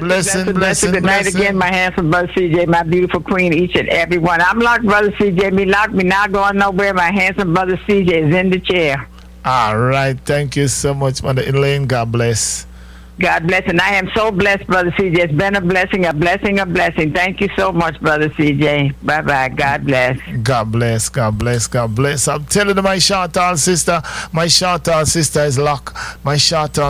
Blessing. Good night again, my handsome brother CJ, my beautiful queen, each and every one. I'm locked, brother CJ. Me locked, me not going nowhere. My handsome brother CJ is in the chair. All right. Thank you so much, Mother Elaine. God bless. God bless. And I am so blessed, brother CJ. It's been a blessing. Thank you so much, brother CJ. Bye-bye. God bless. God bless. I'm telling you, my short-tall sister is locked. My short-tall